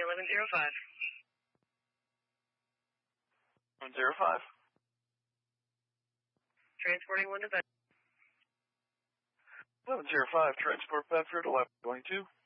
1105. 105. Transporting 1 to Bedford. 1105, transport Bedford, 1122.